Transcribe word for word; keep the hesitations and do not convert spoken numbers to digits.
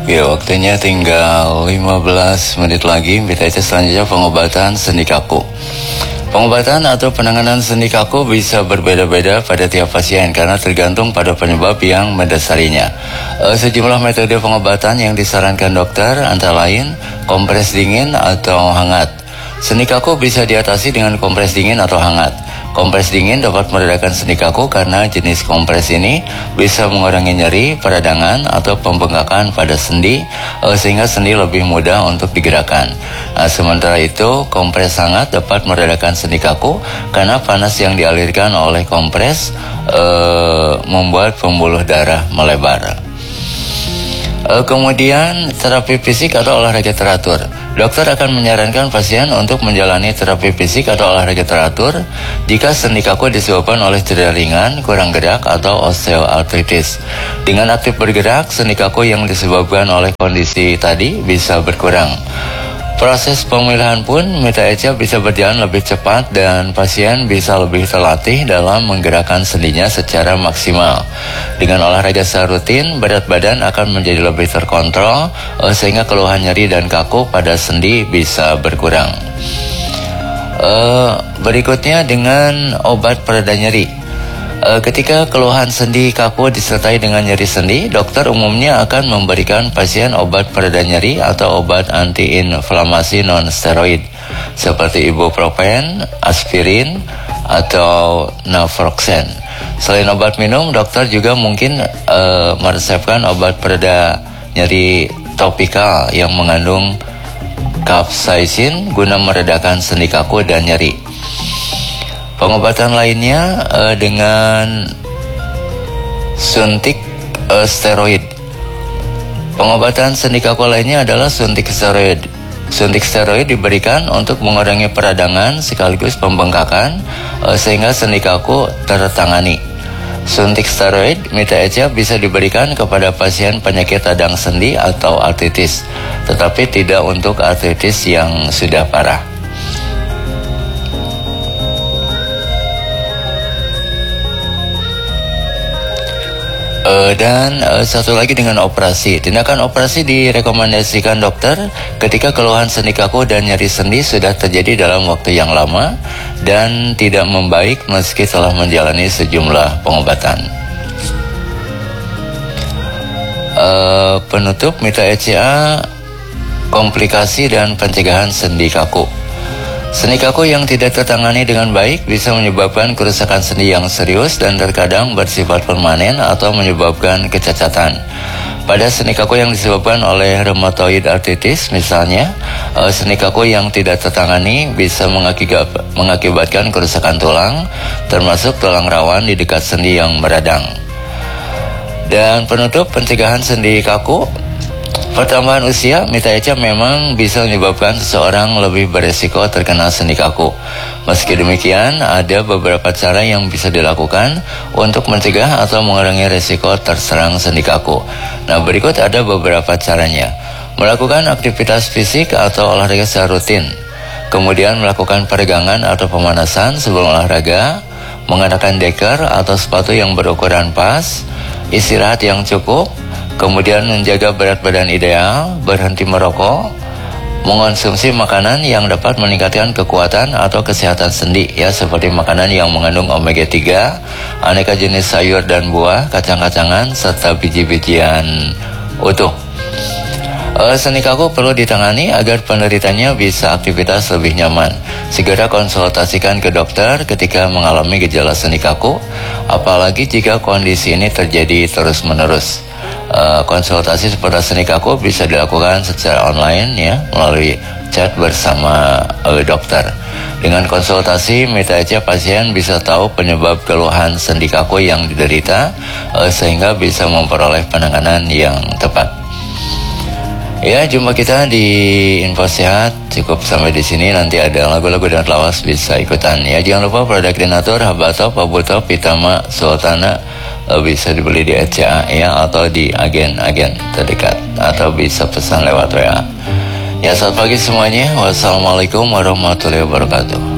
Ya, waktunya tinggal lima belas menit lagi. Kita itu selanjutnya pengobatan sendi kaku. Pengobatan atau penanganan sendi kaku bisa berbeda-beda pada tiap pasien karena tergantung pada penyebab yang mendasarinya. E, sejumlah metode pengobatan yang disarankan dokter antara lain kompres dingin atau hangat. Sendi kaku bisa diatasi dengan kompres dingin atau hangat. Kompres dingin dapat meredakan sendi kaku karena jenis kompres ini bisa mengurangi nyeri, peradangan, atau pembengkakan pada sendi eh, sehingga sendi lebih mudah untuk digerakkan. Nah, sementara itu, kompres hangat dapat meredakan sendi kaku karena panas yang dialirkan oleh kompres eh, membuat pembuluh darah melebar. Eh, kemudian terapi fisik atau olahraga teratur. Dokter akan menyarankan pasien untuk menjalani terapi fisik atau olahraga teratur jika sendi kaku disebabkan oleh cedera ringan, kurang gerak, atau osteoartritis. Dengan aktif bergerak, sendi kaku yang disebabkan oleh kondisi tadi bisa berkurang. Proses pemilihan pun Mita Echa bisa berjalan lebih cepat dan pasien bisa lebih terlatih dalam menggerakkan sendinya secara maksimal. Dengan olahraga secara rutin, berat badan akan menjadi lebih terkontrol sehingga keluhan nyeri dan kaku pada sendi bisa berkurang. Uh, berikutnya dengan obat pereda nyeri. E, ketika keluhan sendi kaku disertai dengan nyeri sendi, dokter umumnya akan memberikan pasien obat pereda nyeri atau obat antiinflamasi non-steroid seperti ibuprofen, aspirin, atau naproxen. Selain obat minum, dokter juga mungkin e, meresepkan obat pereda nyeri topikal yang mengandung capsaicin guna meredakan sendi kaku dan nyeri. Pengobatan lainnya uh, dengan suntik uh, steroid. Pengobatan sendi kaku lainnya adalah suntik steroid. Suntik steroid diberikan untuk mengurangi peradangan sekaligus pembengkakan uh, sehingga sendi kaku tertangani. Suntik steroid Mita Echa bisa diberikan kepada pasien penyakit radang sendi atau artritis, tetapi tidak untuk artritis yang sudah parah. Uh, dan uh, satu lagi dengan operasi. Tindakan operasi direkomendasikan dokter ketika keluhan sendi kaku dan nyeri sendi sudah terjadi dalam waktu yang lama dan tidak membaik meski telah menjalani sejumlah pengobatan. Uh, penutup Mita Echa, komplikasi dan pencegahan sendi kaku. Sendi kaku yang tidak tertangani dengan baik bisa menyebabkan kerusakan sendi yang serius dan terkadang bersifat permanen atau menyebabkan kecacatan. Pada sendi kaku yang disebabkan oleh rheumatoid arthritis misalnya, sendi kaku yang tidak tertangani bisa mengakibatkan kerusakan tulang, termasuk tulang rawan di dekat sendi yang meradang. Dan penutup pencegahan sendi kaku. Pertambahan usia Mita Echa memang bisa menyebabkan seseorang lebih beresiko terkena sendi kaku. Meski demikian, ada beberapa cara yang bisa dilakukan untuk mencegah atau mengurangi resiko terserang sendi kaku. Nah, berikut ada beberapa caranya. Melakukan aktivitas fisik atau olahraga secara rutin. Kemudian melakukan peregangan atau pemanasan sebelum olahraga. Mengenakan deker atau sepatu yang berukuran pas. Istirahat yang cukup. Kemudian menjaga berat badan ideal, berhenti merokok, mengonsumsi makanan yang dapat meningkatkan kekuatan atau kesehatan sendi, ya, seperti makanan yang mengandung omega tiga, aneka jenis sayur dan buah, kacang-kacangan, serta biji-bijian utuh. E, sendi kaku perlu ditangani agar penderitanya bisa aktivitas lebih nyaman. Segera konsultasikan ke dokter ketika mengalami gejala sendi kaku, apalagi jika kondisi ini terjadi terus-menerus. Uh, konsultasi seputar sendi kaku bisa dilakukan secara online, ya, melalui chat bersama uh, dokter. Dengan konsultasi Mita Echa, pasien bisa tahu penyebab keluhan sendi kaku yang diderita uh, sehingga bisa memperoleh penanganan yang tepat. Ya, jumpa kita di Info Sehat cukup sampai di sini. Nanti ada lagu-lagu dan lawas bisa ikutan, ya. Jangan lupa produk Dinatur, Habatop, Pabutop, Pitama, Sultana bisa dibeli di Echa, ya, atau di agen-agen terdekat, atau bisa pesan lewat W A. Ya, selamat pagi semuanya. Wassalamualaikum warahmatullahi wabarakatuh.